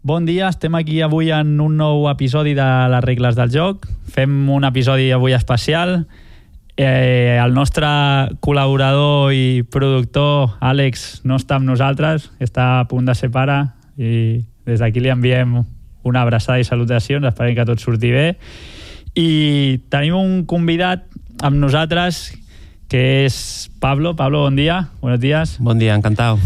Bon dia, estem aquí avui en un nou episodi de les regles del joc. Fem un episodi avui especial. El nostre col·laborador i productor, Àlex, no està amb nosaltres, està a punt de ser pare i des d'aquí li enviem una abraçada i salutacions, esperem que tot surti bé. I tenim un convidat amb nosaltres que es Pablo. Pablo, bon dia. Buenos días. Buen día, encantado.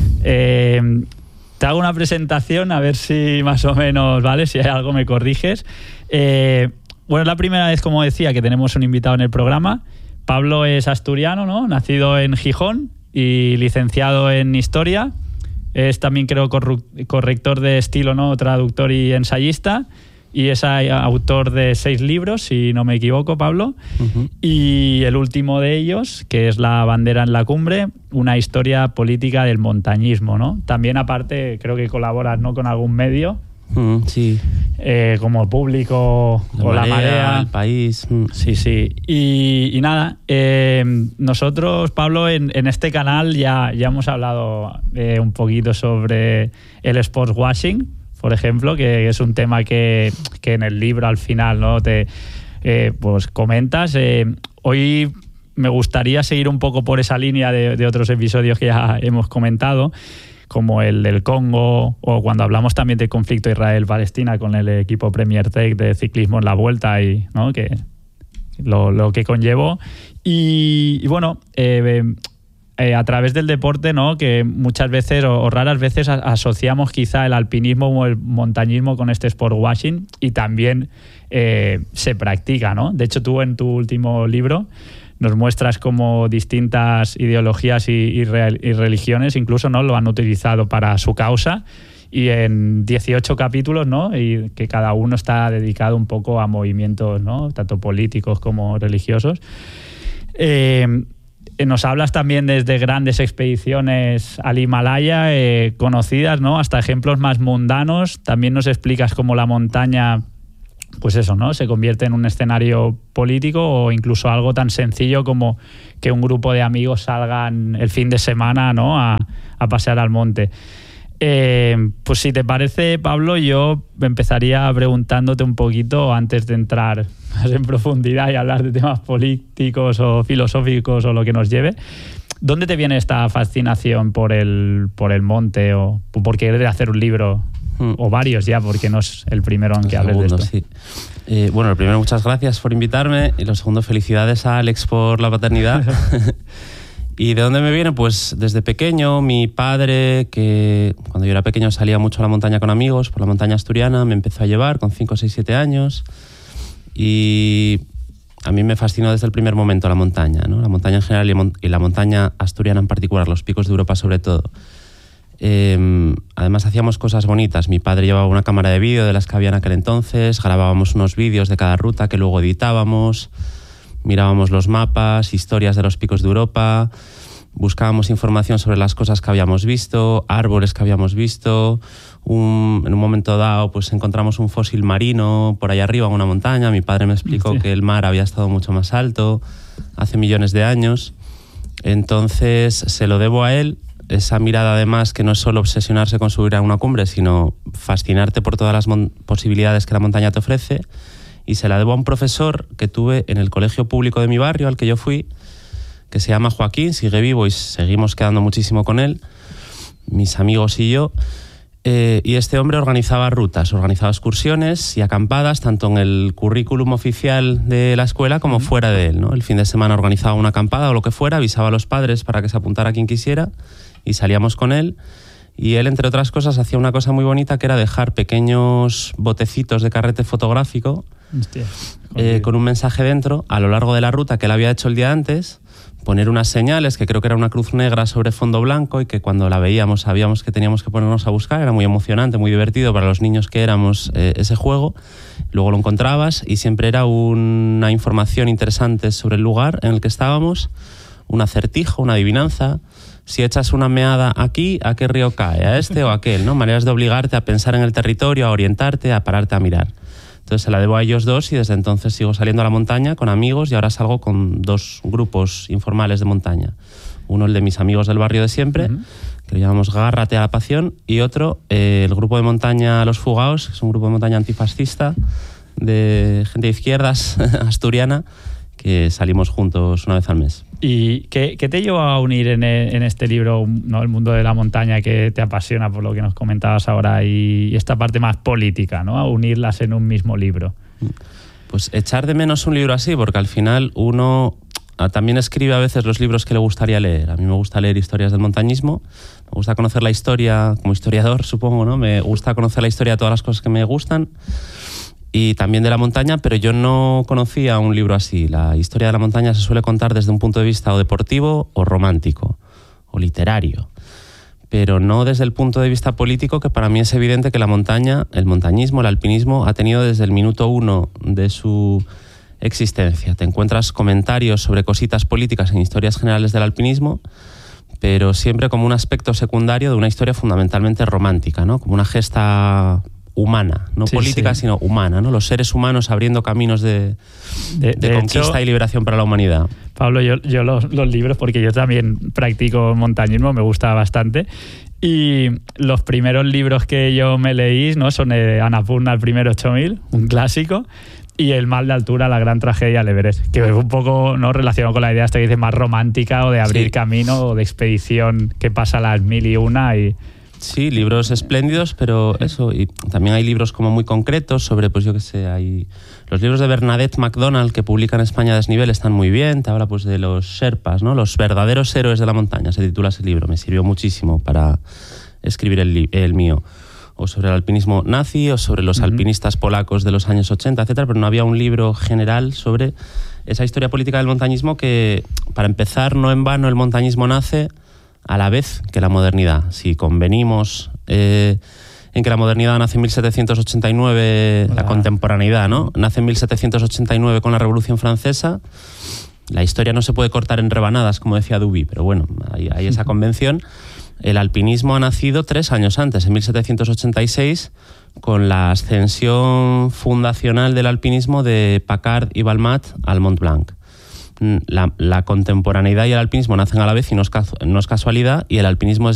Te hago una presentación a ver si más o menos, ¿vale? Si hay algo me corriges. Bueno, es la primera vez, como decía, que tenemos un invitado en el programa. Pablo es asturiano, ¿no? Nacido en Gijón y licenciado en Historia. Es también, creo, corrector de estilo, ¿no? Traductor y ensayista. Y es autor de 6 libros, si no me equivoco, Pablo. Uh-huh. Y el último de ellos, que es La bandera en la cumbre, una historia política del montañismo, ¿no? También, aparte, creo que colaboras, ¿no?, con algún medio. Sí. Como Público o La Marea. El País. Sí, sí. Y nada, nosotros, Pablo, en este canal ya hemos hablado un poquito sobre el sportswashing, por ejemplo, que es un tema que en el libro al final, ¿no?, pues comentas. Hoy me gustaría seguir un poco por esa línea de otros episodios que ya hemos comentado, como el del Congo, o cuando hablamos también del conflicto Israel-Palestina con el equipo Premier Tech de ciclismo en la Vuelta, y ¿no?, que lo que conllevó. Y bueno, a través del deporte, ¿no?, que muchas veces o raras veces asociamos quizá el alpinismo o el montañismo con este sportswashing, y también se practica, ¿no? De hecho, tú en tu último libro nos muestras cómo distintas ideologías y religiones incluso, ¿no?, lo han utilizado para su causa, y en 18 capítulos, ¿no?, y que cada uno está dedicado un poco a movimientos, ¿no?, tanto políticos como religiosos. Nos hablas también desde grandes expediciones al Himalaya, conocidas, ¿no?, hasta ejemplos más mundanos. También nos explicas cómo la montaña, pues eso, ¿no?, se convierte en un escenario político, o incluso algo tan sencillo como que un grupo de amigos salgan el fin de semana, ¿no?, a pasear al monte. Pues si te parece, Pablo, yo empezaría preguntándote un poquito, antes de entrar más en profundidad y hablar de temas políticos o filosóficos o lo que nos lleve, ¿dónde te viene esta fascinación por el monte, o por querer hacer un libro, o varios ya, porque no es el primero en que hables de esto? Sí. Bueno, lo primero, muchas gracias por invitarme, y lo segundo, felicidades a Àlex por la paternidad. ¿Y de dónde me viene? Pues desde pequeño, mi padre, que cuando yo era pequeño salía mucho a la montaña con amigos, por la montaña asturiana, me empezó a llevar con 5, 6, 7 años, y a mí me fascinó desde el primer momento la montaña, ¿no? La montaña en general y la montaña asturiana en particular, los picos de Europa sobre todo. Además hacíamos cosas bonitas. Mi padre llevaba una cámara de vídeo de las que había en aquel entonces, grabábamos unos vídeos de cada ruta que luego editábamos, mirábamos los mapas, historias de los picos de Europa, buscábamos información sobre las cosas que habíamos visto, árboles que habíamos visto. En un momento dado, pues encontramos un fósil marino por allá arriba en una montaña. Mi padre me explicó que el mar había estado mucho más alto hace millones de años. Entonces se lo debo a él, esa mirada además, que no es solo obsesionarse con subir a una cumbre, sino fascinarte por todas las posibilidades que la montaña te ofrece. Y se la debo a un profesor que tuve en el colegio público de mi barrio, al que yo fui, que se llama Joaquín, sigue vivo y seguimos quedando muchísimo con él, mis amigos y yo. Y este hombre organizaba rutas, organizaba excursiones y acampadas, tanto en el currículum oficial de la escuela como fuera de él, ¿no? El fin de semana organizaba una acampada o lo que fuera, avisaba a los padres para que se apuntara quien quisiera, y salíamos con él. Y él, entre otras cosas, hacía una cosa muy bonita, que era dejar pequeños botecitos de carrete fotográfico, con un mensaje dentro a lo largo de la ruta que él había hecho el día antes, poner unas señales, que creo que era una cruz negra sobre fondo blanco, y que cuando la veíamos sabíamos que teníamos que ponernos a buscar. Era muy emocionante, muy divertido para los niños que éramos ese juego. Luego lo encontrabas y siempre era una información interesante sobre el lugar en el que estábamos, un acertijo, una adivinanza. Si echas una meada aquí, ¿a qué río cae? ¿A este o a aquel? ¿No? Maneras de obligarte a pensar en el territorio, a orientarte, a pararte a mirar. Entonces se la debo a ellos dos, y desde entonces sigo saliendo a la montaña con amigos, y ahora salgo con 2 grupos informales de montaña. Uno, el de mis amigos del barrio de siempre, que lo llamamos Gárrate a la Pasión, y otro, el grupo de montaña Los Fugaos, que es un grupo de montaña antifascista de gente de izquierdas asturiana, que salimos juntos una vez al mes. ¿Y qué te llevó a unir en este libro, ¿no?, el mundo de la montaña, que te apasiona por lo que nos comentabas ahora, y esta parte más política, ¿no?, a unirlas en un mismo libro? Pues echar de menos un libro así, porque al final uno también escribe a veces los libros que le gustaría leer. A mí me gusta leer historias del montañismo, me gusta conocer la historia como historiador, supongo, ¿no? Me gusta conocer la historia de todas las cosas que me gustan, y también de la montaña, pero yo no conocía un libro así. La historia de la montaña se suele contar desde un punto de vista o deportivo o romántico o literario, pero no desde el punto de vista político, que para mí es evidente que la montaña, el montañismo, el alpinismo, ha tenido desde el minuto 1 de su existencia. Te encuentras comentarios sobre cositas políticas en historias generales del alpinismo, pero siempre como un aspecto secundario de una historia fundamentalmente romántica, ¿no? Como una gesta humana, no política, sino humana, ¿no? Los seres humanos abriendo caminos de conquista hecho, y liberación para la humanidad. Pablo, yo los libros, porque yo también practico montañismo, me gusta bastante, y los primeros libros que yo me leí, ¿no?, son Annapurna, el primer 8000, un clásico, y El mal de altura, la gran tragedia del Everest, que es un poco, ¿no?, relacionado con la idea esta que dice más romántica, o de abrir camino, o de expedición que pasa las 1001 y... Sí, libros espléndidos, pero eso, y también hay libros como muy concretos sobre, pues yo qué sé, hay los libros de Bernadette MacDonald que publica en España Desnivel, están muy bien, te habla pues de los Sherpas, ¿no?, los verdaderos héroes de la montaña, se titula ese libro, me sirvió muchísimo para escribir el mío, o sobre el alpinismo nazi, o sobre los alpinistas polacos de los años 80, etcétera, pero no había un libro general sobre esa historia política del montañismo que, para empezar, no en vano el montañismo nace a la vez que la modernidad. Si convenimos en que la modernidad nace en 1789, la contemporaneidad, ¿no?, nace en 1789 con la Revolución Francesa. La historia no se puede cortar en rebanadas, como decía Duby, pero bueno, hay esa convención. El alpinismo ha nacido 3 años antes, en 1786, con la ascensión fundacional del alpinismo de Paccard y Balmat al Mont Blanc. La contemporaneidad y el alpinismo nacen a la vez y no es casualidad, y el alpinismo es